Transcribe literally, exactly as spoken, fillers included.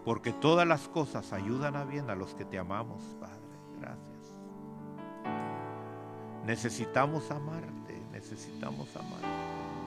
porque todas las cosas ayudan a bien a los que te amamos, Padre. Gracias. Necesitamos amarte, necesitamos amarte.